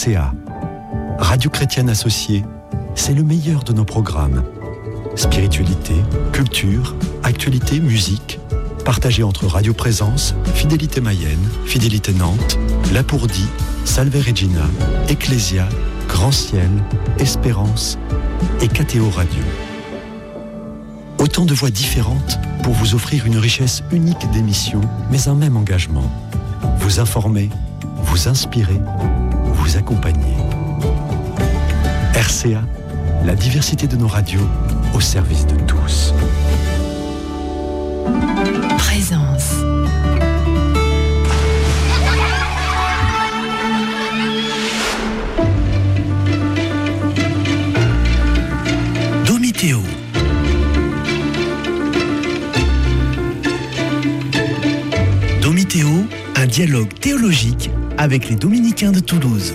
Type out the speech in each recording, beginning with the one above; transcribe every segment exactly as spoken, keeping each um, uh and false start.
C A. Radio Chrétienne Associée, c'est le meilleur de nos programmes. Spiritualité, culture, actualité, musique, partagés entre Radio Présence, Fidélité Mayenne, Fidélité Nantes, Lapourdie, Salve Regina, Ecclésia, Grand Ciel, Espérance et K T O Radio. Autant de voix différentes pour vous offrir une richesse unique d'émissions, mais un même engagement. Vous informer, vous inspirer, vous accompagner. R C A, la diversité de nos radios au service de tous. Présence. Domitéo. Domitéo, un dialogue théologique avec les Dominicains de Toulouse.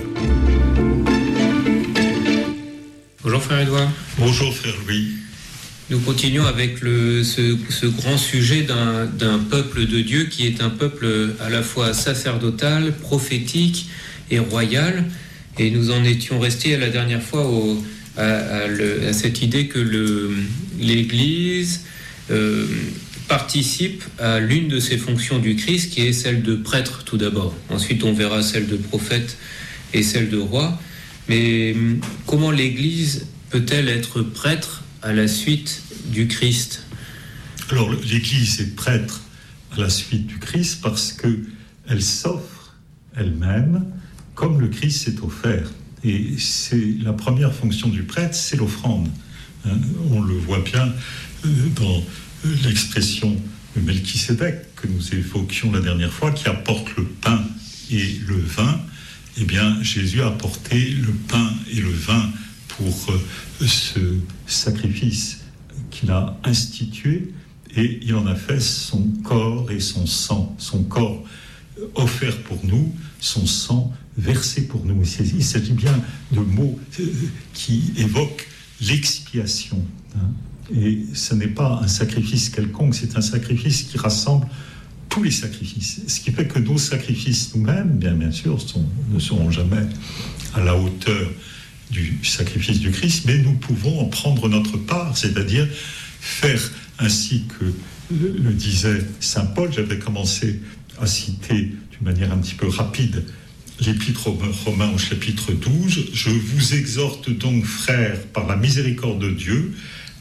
Bonjour frère Édouard. Bonjour frère Louis. Nous continuons avec le, ce, ce grand sujet d'un, d'un peuple de Dieu qui est un peuple à la fois sacerdotal, prophétique et royal. Et nous en étions restés à la dernière fois au, à, à, le, à cette idée que le, l'Église euh, participe à l'une de ses fonctions du Christ, qui est celle de prêtre tout d'abord. Ensuite, on verra celle de prophète et celle de roi. Mais comment l'Église peut-elle être prêtre à la suite du Christ ? Alors, l'Église est prêtre à la suite du Christ parce qu'elle s'offre elle-même comme le Christ s'est offert. Et c'est la première fonction du prêtre, c'est l'offrande. Hein, on le voit bien euh, dans l'expression de Melchisédek que nous évoquions la dernière fois, qui apporte le pain et le vin. Eh bien, Jésus a apporté le pain et le vin pour euh, ce sacrifice qu'il a institué, et il en a fait son corps et son sang, son corps offert pour nous, son sang versé pour nous. Il s'agit bien de mots euh, qui évoquent l'expiation. Hein. Et ce n'est pas un sacrifice quelconque, c'est un sacrifice qui rassemble tous les sacrifices. Ce qui fait que nos sacrifices nous-mêmes, bien, bien sûr, sont, ne seront jamais à la hauteur du sacrifice du Christ, mais nous pouvons en prendre notre part, c'est-à-dire faire ainsi que le, le disait saint Paul. J'avais commencé à citer d'une manière un petit peu rapide l'Épître aux Romains au chapitre douze. « Je vous exhorte donc, frères, par la miséricorde de Dieu,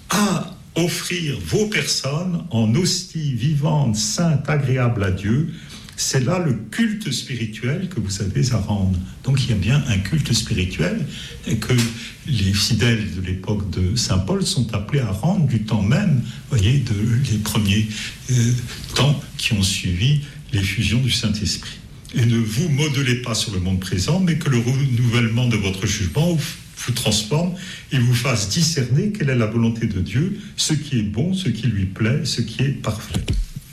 à offrir vos personnes en hostie vivante, sainte, agréable à Dieu. C'est là le culte spirituel que vous avez à rendre. » Donc il y a bien un culte spirituel et que les fidèles de l'époque de saint Paul sont appelés à rendre du temps même, voyez, de les premiers euh, temps qui ont suivi l'effusion du Saint-Esprit. Et ne vous modelez pas sur le monde présent, mais que le renouvellement de votre jugement vous transforme et vous fasse discerner quelle est la volonté de Dieu, ce qui est bon, ce qui lui plaît, ce qui est parfait.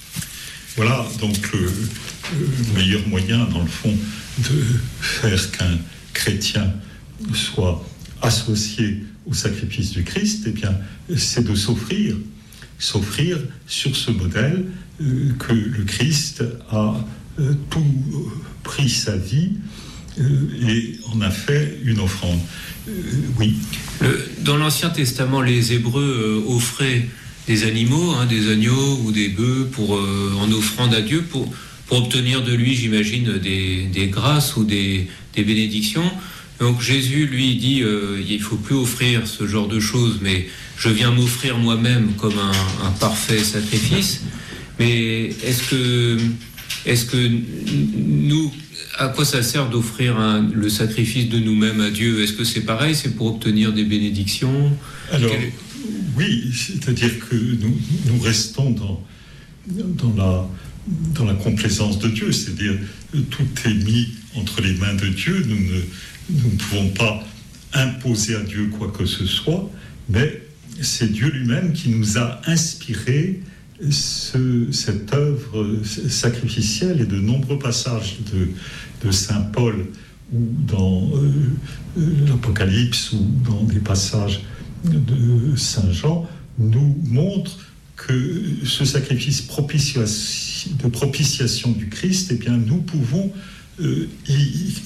Voilà donc le, le meilleur moyen, dans le fond, de faire qu'un chrétien soit associé au sacrifice du Christ, eh bien, c'est de s'offrir, s'offrir sur ce modèle euh, que le Christ a euh, tout pris sa vie euh, et en a fait une offrande. Euh, oui. Le, dans l'Ancien Testament, les Hébreux euh, offraient des animaux, hein, des agneaux ou des bœufs pour, euh, en offrande à Dieu pour, pour obtenir de lui, j'imagine, des, des grâces ou des, des bénédictions. Donc Jésus, lui, dit euh, il ne faut plus offrir ce genre de choses, mais je viens m'offrir moi-même comme un, un parfait sacrifice. Mais est-ce que, est-ce que nous, à quoi ça sert d'offrir un, le sacrifice de nous-mêmes à Dieu ? Est-ce que c'est pareil ? C'est pour obtenir des bénédictions ? Alors, Quel... oui, c'est-à-dire que nous, nous restons dans, dans, la, dans la complaisance de Dieu, c'est-à-dire tout est mis entre les mains de Dieu. Nous ne, nous ne pouvons pas imposer à Dieu quoi que ce soit, mais c'est Dieu lui-même qui nous a inspiré ce, cette œuvre sacrificielle, et de nombreux passages de, de saint Paul ou dans euh, l'Apocalypse ou dans des passages de saint Jean nous montrent que ce sacrifice propitiation, de propitiation du Christ, eh bien, nous pouvons euh, y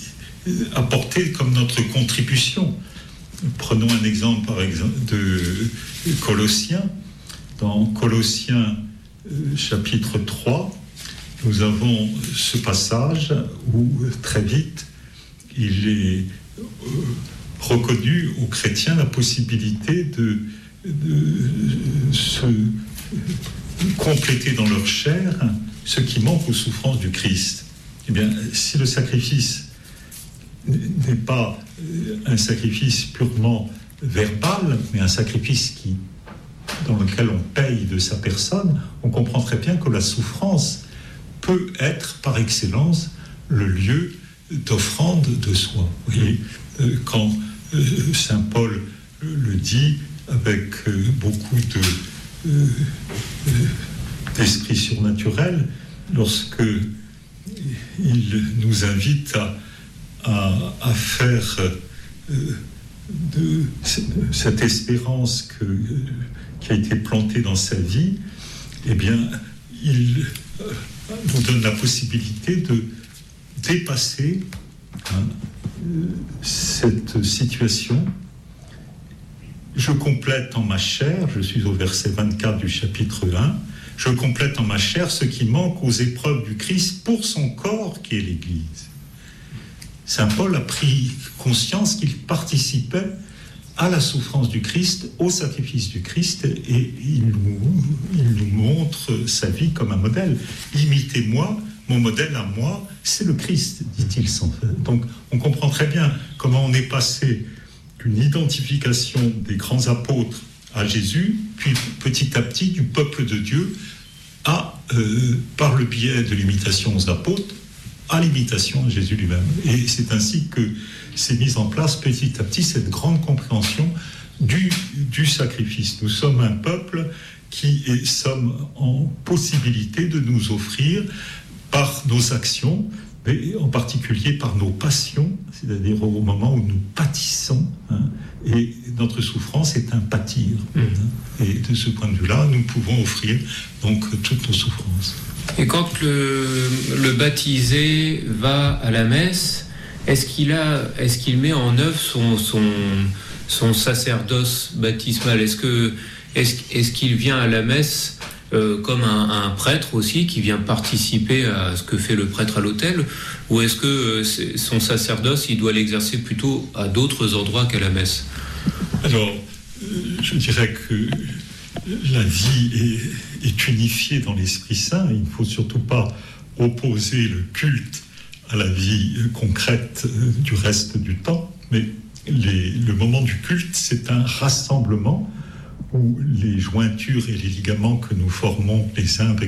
apporter comme notre contribution. Prenons un exemple, par exemple, de Colossiens. Dans Colossiens, euh, chapitre trois, nous avons ce passage où, très vite, il est euh, reconnu aux chrétiens la possibilité de, de se compléter dans leur chair ce qui manque aux souffrances du Christ. Eh bien, si le sacrifice n'est pas un sacrifice purement verbal, mais un sacrifice qui, dans lequel on paye de sa personne, on comprend très bien que la souffrance peut être par excellence le lieu d'offrande de soi. Vous voyez, quand Saint Paul le dit avec beaucoup de, d'esprit surnaturel, lorsque il nous invite à À, à faire euh, de cette espérance que, qui a été plantée dans sa vie, eh bien, il euh, nous donne la possibilité de dépasser hein, cette situation. Je complète en ma chair, je suis au verset vingt-quatre du chapitre un, je complète en ma chair ce qui manque aux épreuves du Christ pour son corps qui est l'Église. Saint Paul a pris conscience qu'il participait à la souffrance du Christ, au sacrifice du Christ, et il nous, il nous montre sa vie comme un modèle. Imitez-moi, mon modèle à moi, c'est le Christ, dit-il sans faire. Donc on comprend très bien comment on est passé d'une identification des grands apôtres à Jésus, puis petit à petit du peuple de Dieu à, euh, par le biais de l'imitation aux apôtres, à l'imitation de Jésus lui-même. Et c'est ainsi que s'est mise en place petit à petit cette grande compréhension du, du sacrifice. Nous sommes un peuple qui est, sommes en possibilité de nous offrir par nos actions, mais en particulier par nos passions, c'est-à-dire au moment où nous pâtissons, hein, et notre souffrance est un pâtir. Mmh. Hein, et de ce point de vue-là, nous pouvons offrir donc toutes nos souffrances. Et quand le, le baptisé va à la messe, est-ce qu'il a, est-ce qu'il met en œuvre son, son, son sacerdoce baptismal ? Est-ce que, est-ce, est-ce qu'il vient à la messe euh, comme un, un prêtre aussi, qui vient participer à ce que fait le prêtre à l'autel, ou est-ce que euh, son sacerdoce, il doit l'exercer plutôt à d'autres endroits qu'à la messe ? Alors, je dirais que la vie est, est unifiée dans l'Esprit Saint. Il ne faut surtout pas opposer le culte à la vie concrète du reste du temps, mais les, le moment du culte, c'est un rassemblement où les jointures et les ligaments que nous formons les uns avec